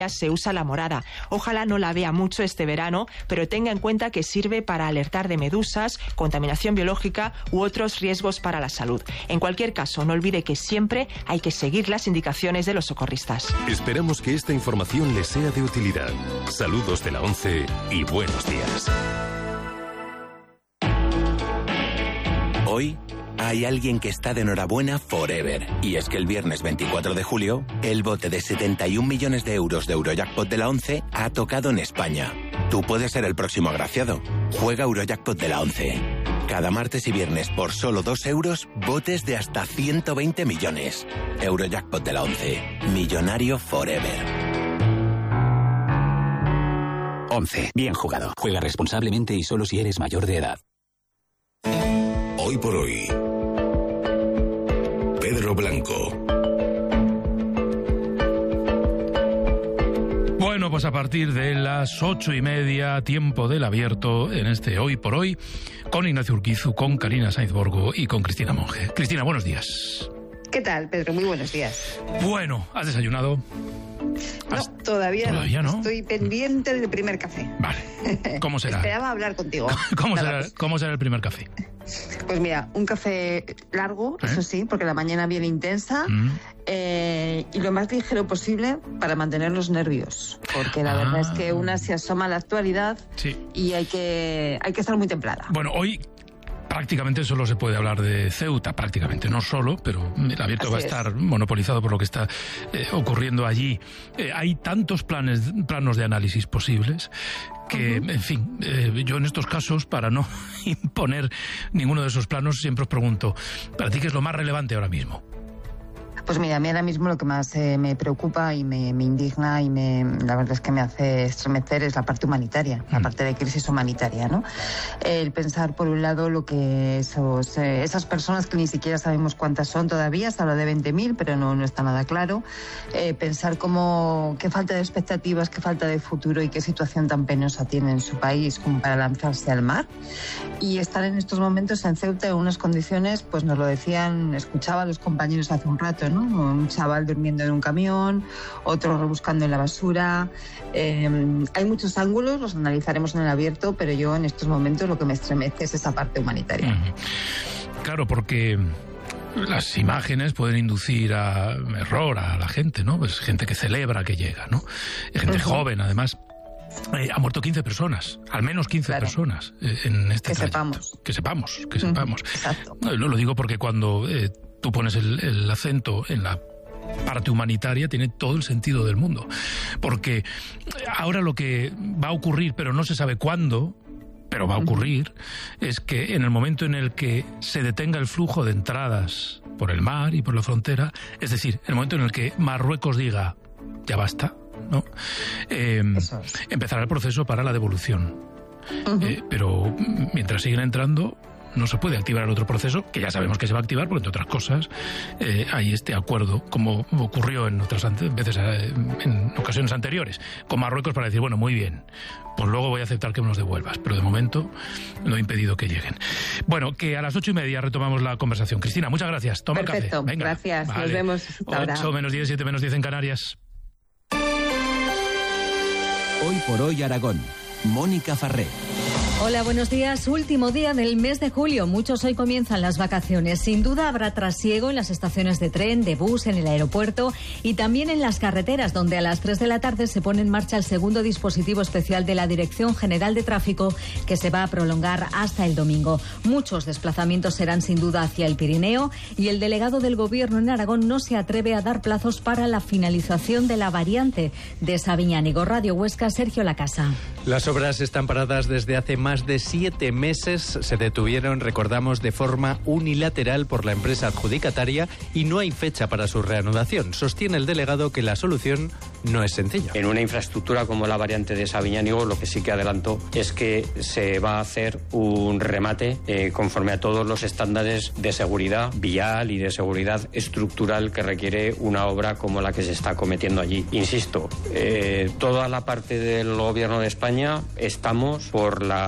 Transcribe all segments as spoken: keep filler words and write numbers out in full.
turistas se usa la morada. Ojalá no la vea mucho este verano, pero tenga en cuenta que sirve para alertar de medusas, contaminación biológica u otros riesgos para la salud. En cualquier caso, no olvide que siempre hay que seguir las indicaciones de los socorristas. Esperamos que esta información les sea de utilidad. Saludos de la ONCE y buenos días. Hoy hay alguien que está de enhorabuena forever. Y es que el viernes veinticuatro de julio, el bote de setenta y un millones de euros de Eurojackpot de la ONCE ha tocado en España. Tú puedes ser el próximo agraciado. Juega Eurojackpot de la ONCE. Cada martes y viernes por solo dos euros, botes de hasta ciento veinte millones. Eurojackpot de la ONCE. Millonario forever. ONCE. Bien jugado. Juega responsablemente y solo si eres mayor de edad. Hoy por hoy. Pedro Blanco. Bueno, pues a partir de las ocho y media, tiempo del abierto, en este Hoy por Hoy, con Ignacio Urquizu, con Karina Sainz Borgo y con Cristina Monge. Cristina, buenos días. ¿Qué tal, Pedro? Muy buenos días. Bueno, ¿has desayunado? No, todavía, ¿Todavía no? Estoy pendiente del primer café. Vale. ¿Cómo será? Esperaba hablar contigo. ¿Cómo será, ¿Cómo será el primer café? Pues mira, un café largo, ¿Eh? eso sí, porque la mañana viene intensa, mm. eh, y lo más ligero posible para mantener los nervios, porque la ah. verdad es que una se asoma a la actualidad sí. y hay que, hay que estar muy templada. Bueno, hoy prácticamente solo se puede hablar de Ceuta, prácticamente, no solo, pero el abierto Así va a estar es. monopolizado por lo que está eh, ocurriendo allí. Eh, hay tantos planes, planos de análisis posibles que, uh-huh. en fin, eh, yo en estos casos, para no imponer ninguno de esos planos, siempre os pregunto, ¿para ti qué es lo más relevante ahora mismo? Pues mira, a mí ahora mismo lo que más eh, me preocupa y me, me indigna y me, la verdad es que me hace estremecer es la parte humanitaria, mm. la parte de crisis humanitaria, ¿no? El pensar, por un lado, lo que esos, eh, esas personas que ni siquiera sabemos cuántas son todavía, se habla de veinte mil, pero no, no está nada claro. Eh, pensar cómo, qué falta de expectativas, qué falta de futuro y qué situación tan penosa tiene en su país como para lanzarse al mar. Y estar en estos momentos en Ceuta en unas condiciones, pues nos lo decían, escuchaba a los compañeros hace un rato, ¿no? Un chaval durmiendo en un camión, otro rebuscando en la basura. Eh, hay muchos ángulos, los analizaremos en el abierto, pero yo en estos momentos lo que me estremece es esa parte humanitaria. Claro, porque las imágenes pueden inducir a error a la gente, ¿no? Pues gente que celebra que llega, ¿no? Gente uh-huh. joven, además. Eh, ha muerto quince personas, al menos quince claro. personas eh, en este que trayecto. sepamos. Que sepamos, que uh-huh. sepamos. Exacto. No, lo digo porque cuando eh, tú pones el, el acento en la parte humanitaria, tiene todo el sentido del mundo. Porque ahora lo que va a ocurrir, pero no se sabe cuándo, pero va a ocurrir, uh-huh. es que en el momento en el que se detenga el flujo de entradas por el mar y por la frontera, es decir, en el momento en el que Marruecos diga, ya basta, ¿no? Eh, es. Empezará el proceso para la devolución. Uh-huh. Eh, pero mientras siguen entrando, no se puede activar el otro proceso, que ya sabemos que se va a activar, porque entre otras cosas eh, hay este acuerdo, como ocurrió en otras ante- veces eh, en ocasiones anteriores, con Marruecos para decir, bueno, muy bien, pues luego voy a aceptar que me los devuelvas, pero de momento no he impedido que lleguen. Bueno, que a las ocho y media retomamos la conversación. Cristina, muchas gracias. Toma Perfecto, el café. Venga, gracias. vale. Nos vemos hasta ahora. ocho menos diez, siete menos diez en Canarias. Hoy por hoy Aragón. Mónica Farré. Hola, buenos días. Último día del mes de julio. Muchos hoy comienzan las vacaciones. Sin duda habrá trasiego en las estaciones de tren, de bus, en el aeropuerto y también en las carreteras, donde a las tres de la tarde se pone en marcha el segundo dispositivo especial de la Dirección General de Tráfico, que se va a prolongar hasta el domingo. Muchos desplazamientos serán sin duda hacia el Pirineo y el delegado del Gobierno en Aragón no se atreve a dar plazos para la finalización de la variante de Sabiñánigo. Radio Huesca, Sergio Lacasa. Las obras están paradas desde hace más de siete meses. Se detuvieron, recordamos, de forma unilateral por la empresa adjudicataria y no hay fecha para su reanudación. Sostiene el delegado que la solución no es sencilla. En una infraestructura como la variante de Sabiñánigo, lo que sí que adelanto es que se va a hacer un remate eh, conforme a todos los estándares de seguridad vial y de seguridad estructural que requiere una obra como la que se está cometiendo allí. Insisto, eh, toda la parte del Gobierno de España estamos por la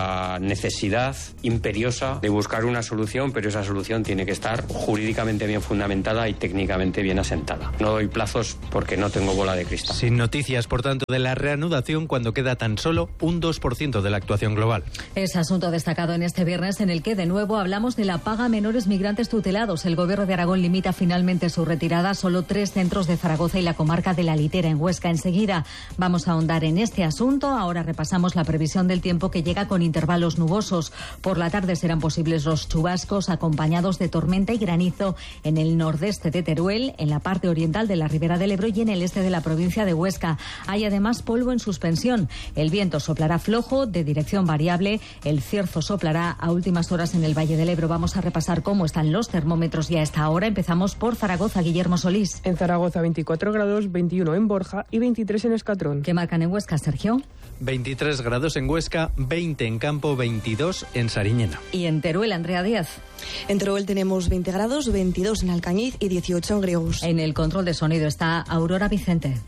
la necesidad imperiosa de buscar una solución, pero esa solución tiene que estar jurídicamente bien fundamentada y técnicamente bien asentada. No doy plazos porque no tengo bola de cristal. Sin noticias, por tanto, de la reanudación cuando queda tan solo un dos por ciento de la actuación global. Es asunto destacado en este viernes en el que de nuevo hablamos de la paga a menores migrantes tutelados. El Gobierno de Aragón limita finalmente su retirada a solo tres centros de Zaragoza y la comarca de La Litera, en Huesca. Enseguida vamos a ahondar en este asunto. Ahora repasamos la previsión del tiempo, que llega con intervalos nubosos. Por la tarde serán posibles los chubascos acompañados de tormenta y granizo en el nordeste de Teruel, en la parte oriental de la Ribera del Ebro y en el este de la provincia de Huesca. Hay además polvo en suspensión. El viento soplará flojo, de dirección variable. El cierzo soplará a últimas horas en el Valle del Ebro. Vamos a repasar cómo están los termómetros ya a esta hora. Empezamos por Zaragoza. Guillermo Solís. En Zaragoza veinticuatro grados, veintiuno en Borja y veintitrés en Escatrón. ¿Qué marcan en Huesca, Sergio? veintitrés grados en Huesca, veinte en Campo, veintidós en Sariñena. Y en Teruel, Andrea Díaz. En Teruel tenemos veinte grados, veintidós en Alcañiz y dieciocho en Griegos. En el control de sonido está Aurora Vicente.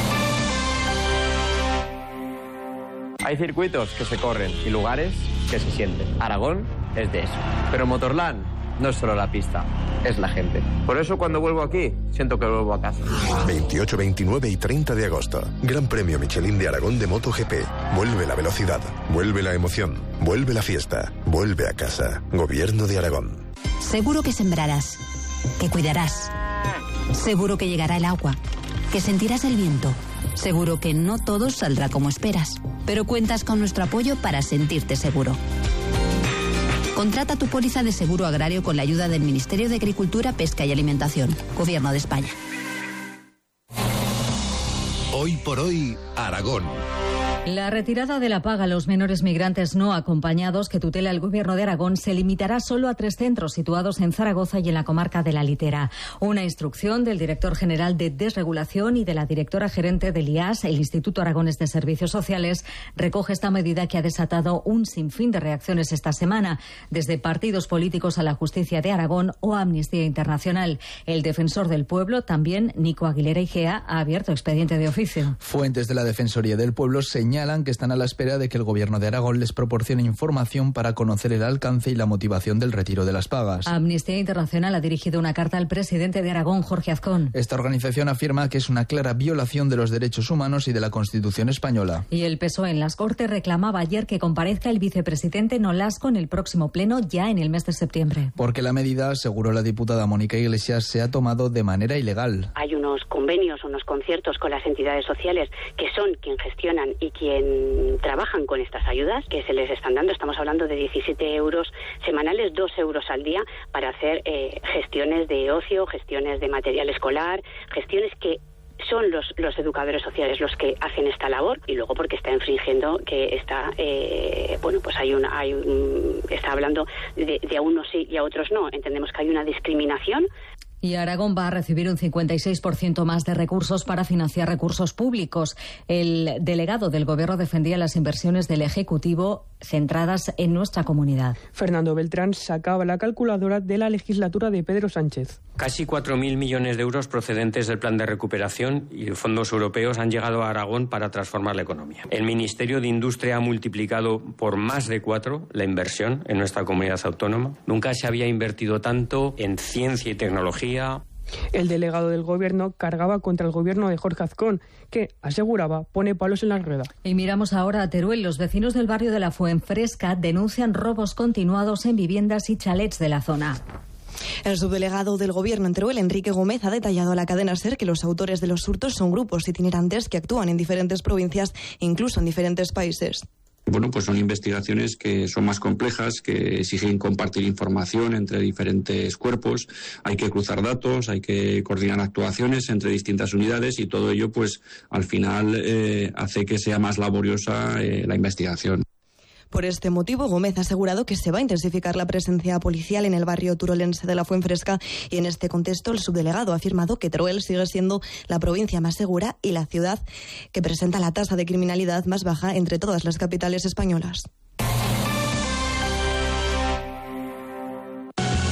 Hay circuitos que se corren y lugares que se sienten. Aragón es de eso. Pero Motorland no es solo la pista, es la gente. Por eso cuando vuelvo aquí, siento que vuelvo a casa. veintiocho, veintinueve y treinta de agosto. Gran Premio Michelin de Aragón de MotoGP. Vuelve la velocidad, vuelve la emoción, vuelve la fiesta, vuelve a casa. Gobierno de Aragón. Seguro que sembrarás, que cuidarás. Seguro que llegará el agua, que sentirás el viento. Seguro que no todo saldrá como esperas, pero cuentas con nuestro apoyo para sentirte seguro. Contrata tu póliza de seguro agrario con la ayuda del Ministerio de Agricultura, Pesca y Alimentación. Gobierno de España. Hoy por hoy, Aragón. La retirada de la paga a los menores migrantes no acompañados que tutela el Gobierno de Aragón se limitará solo a tres centros situados en Zaragoza y en la comarca de La Litera. Una instrucción del director general de Desregulación y de la directora gerente del I A S, el Instituto Aragonés de Servicios Sociales, recoge esta medida que ha desatado un sinfín de reacciones esta semana, desde partidos políticos a la Justicia de Aragón o Amnistía Internacional. El defensor del pueblo, también Nico Aguilera Igea, ha abierto expediente de oficio. Fuentes de la Defensoría del Pueblo señalan Señalan que están a la espera de que el Gobierno de Aragón les proporcione información para conocer el alcance y la motivación del retiro de las pagas. Amnistía Internacional ha dirigido una carta al presidente de Aragón, Jorge Azcón. Esta organización afirma que es una clara violación de los derechos humanos y de la Constitución española. Y el P S O E en las Cortes reclamaba ayer que comparezca el vicepresidente Nolasco en el próximo pleno, ya en el mes de septiembre. Porque la medida, aseguró la diputada Mónica Iglesias, se ha tomado de manera ilegal. Hay unos convenios, unos conciertos con las entidades sociales que son quien gestionan y quien trabajan con estas ayudas que se les están dando. Estamos hablando de diecisiete euros semanales, dos euros al día para hacer eh, gestiones de ocio, gestiones de material escolar, gestiones que son los, los educadores sociales los que hacen esta labor, y luego porque está infringiendo que está, eh, bueno, pues hay una, hay un, está hablando de, de a unos sí y a otros no. Entendemos que hay una discriminación. Y Aragón va a recibir un cincuenta y seis por ciento más de recursos para financiar recursos públicos. El delegado del Gobierno defendía las inversiones del Ejecutivo centradas en nuestra comunidad. Fernando Beltrán sacaba la calculadora de la legislatura de Pedro Sánchez. Casi cuatro mil millones de euros procedentes del Plan de Recuperación y fondos europeos han llegado a Aragón para transformar la economía. El Ministerio de Industria ha multiplicado por más de cuatro la inversión en nuestra comunidad autónoma. Nunca se había invertido tanto en ciencia y tecnología. El delegado del Gobierno cargaba contra el Gobierno de Jorge Azcón, que, aseguraba, pone palos en la rueda. Y miramos ahora a Teruel. Los vecinos del barrio de la Fuenfresca denuncian robos continuados en viviendas y chalets de la zona. El subdelegado del Gobierno en Teruel, Enrique Gómez, ha detallado a la cadena SER que los autores de los hurtos son grupos itinerantes que actúan en diferentes provincias, incluso en diferentes países. Bueno, pues son investigaciones que son más complejas, que exigen compartir información entre diferentes cuerpos, hay que cruzar datos, hay que coordinar actuaciones entre distintas unidades y todo ello, pues, al final eh, hace que sea más laboriosa eh, la investigación. Por este motivo, Gómez ha asegurado que se va a intensificar la presencia policial en el barrio turolense de la Fuenfresca, y en este contexto el subdelegado ha afirmado que Teruel sigue siendo la provincia más segura y la ciudad que presenta la tasa de criminalidad más baja entre todas las capitales españolas.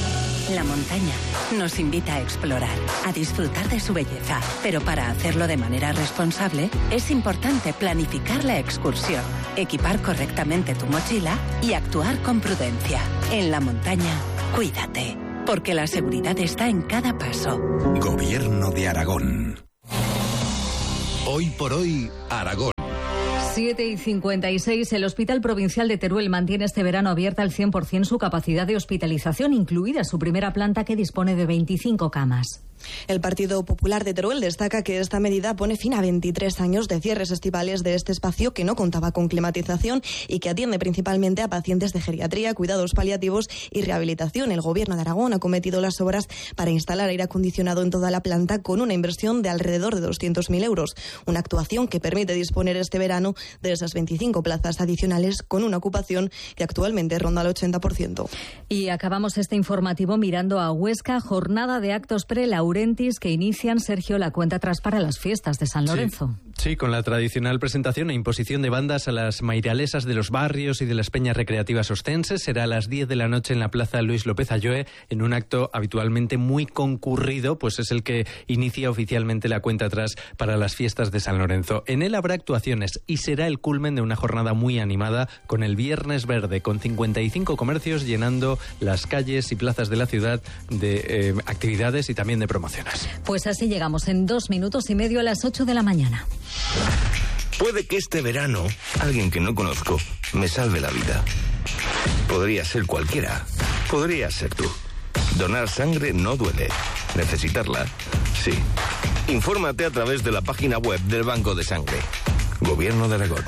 La montaña nos invita a explorar, a disfrutar de su belleza, pero para hacerlo de manera responsable es importante planificar la excursión, equipar correctamente tu mochila y actuar con prudencia. En la montaña, cuídate, porque la seguridad está en cada paso. Gobierno de Aragón. Hoy por hoy, Aragón. siete y cincuenta y seis, el Hospital Provincial de Teruel mantiene este verano abierta al cien por ciento su capacidad de hospitalización, incluida su primera planta que dispone de veinticinco camas. El Partido Popular de Teruel destaca que esta medida pone fin a veintitrés años de cierres estivales de este espacio que no contaba con climatización y que atiende principalmente a pacientes de geriatría, cuidados paliativos y rehabilitación. El Gobierno de Aragón ha cometido las obras para instalar aire acondicionado en toda la planta con una inversión de alrededor de doscientos mil euros. Una actuación que permite disponer este verano de esas veinticinco plazas adicionales con una ocupación que actualmente ronda el ochenta por ciento. Y acabamos este informativo mirando a Huesca, jornada de actos pre-Laurentis que inician, Sergio, la cuenta atrás para las fiestas de San Lorenzo. Sí, sí, con la tradicional presentación e imposición de bandas a las mairalesas de los barrios y de las peñas recreativas ostenses. Será a las diez de la noche en la Plaza Luis López Ayoe, en un acto habitualmente muy concurrido, pues es el que inicia oficialmente la cuenta atrás para las fiestas de San Lorenzo. En él habrá actuaciones y será el culmen de una jornada muy animada con el Viernes Verde, con cincuenta y cinco comercios llenando las calles y plazas de la ciudad de eh, actividades y también de promociones. Pues así llegamos en dos minutos y medio a las ocho de la mañana. Puede que este verano alguien que no conozco me salve la vida. Podría ser cualquiera. Podría ser tú. Donar sangre no duele. Necesitarla, sí. Infórmate a través de la página web del Banco de Sangre. Gobierno de Aragón.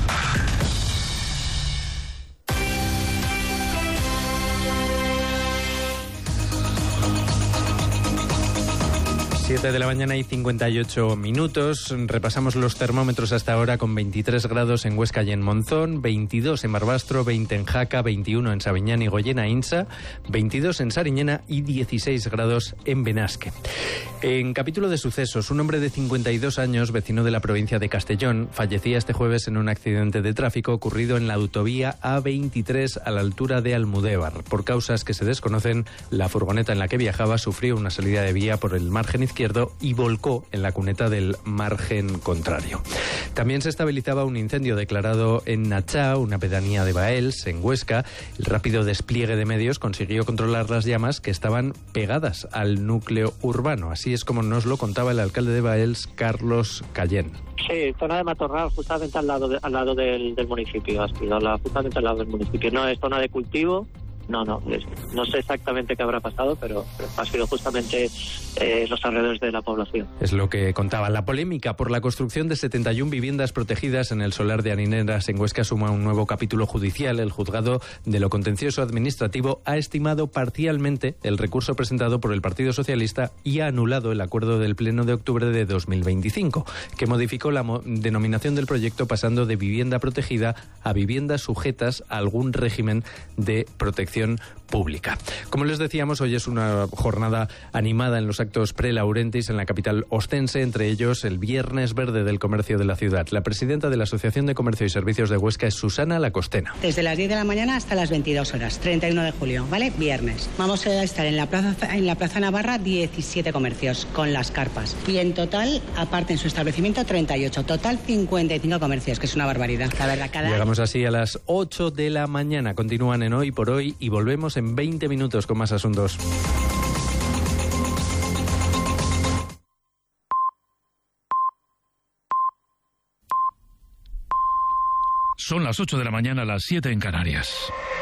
siete de la mañana y cincuenta y ocho minutos. Repasamos los termómetros hasta ahora con veintitrés grados en Huesca y en Monzón, veintidós en Barbastro, veinte en Jaca, veintiuno en Sabiñán y Goyena Insa, veintidós en Sariñena y dieciséis grados en Benasque. En capítulo de sucesos, un hombre de cincuenta y dos años, vecino de la provincia de Castellón, fallecía este jueves en un accidente de tráfico ocurrido en la autovía A veintitrés a la altura de Almudévar. Por causas que se desconocen, la furgoneta en la que viajaba sufrió una salida de vía por el margen izquierdo y volcó en la cuneta del margen contrario. También se estabilizaba un incendio declarado en Nachá, una pedanía de Baels, en Huesca. El rápido despliegue de medios consiguió controlar las llamas que estaban pegadas al núcleo urbano. Así es como nos lo contaba el alcalde de Baels, Carlos Callén. Sí, zona de matorral justamente al lado, de, al lado del, del municipio, justamente al lado del municipio. No es zona de cultivo. No, no, no sé exactamente qué habrá pasado, pero, pero ha sido justamente eh, los alrededores de la población. Es lo que contaba. La polémica por la construcción de setenta y una viviendas protegidas en el solar de Anineras en Huesca suma un nuevo capítulo judicial. El juzgado de lo contencioso administrativo ha estimado parcialmente el recurso presentado por el Partido Socialista y ha anulado el acuerdo del Pleno de octubre de dos mil veinticinco, que modificó la mo- denominación del proyecto pasando de vivienda protegida a viviendas sujetas a algún régimen de protección pública. Como les decíamos, hoy es una jornada animada en los actos pre-Laurentis en la capital ostense, entre ellos el Viernes Verde del Comercio de la ciudad. La presidenta de la Asociación de Comercio y Servicios de Huesca es Susana Lacostena. Desde las diez de la mañana hasta las veintidós horas, treinta y uno de julio, ¿vale? Viernes. Vamos a estar en la Plaza, en la Plaza Navarra diecisiete comercios con las carpas. Y en total, aparte en su establecimiento, treinta y ocho. Total, cincuenta y cinco comercios, que es una barbaridad. La verdad, cada... Llegamos así a las ocho de la mañana. Continúan en Hoy por Hoy y volvemos en veinte minutos con más asuntos. Son las ocho de la mañana, las siete en Canarias.